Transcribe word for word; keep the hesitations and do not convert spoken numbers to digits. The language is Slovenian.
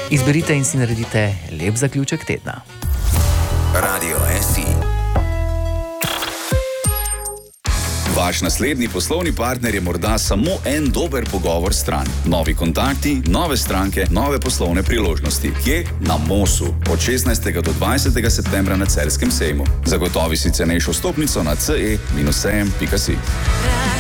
Izberite in si naredite lep zaključek tedna. Radio S I. Vaš naslednji poslovni partner je morda samo en dober pogovor stran. Novi kontakti, nove stranke, nove poslovne priložnosti. Kje? Na Mosu. Od šestnajstega do dvajsetega septembra na Celjskem sejmu. Zagotovi si cenejšo vstopnico na ce e sejem pika si.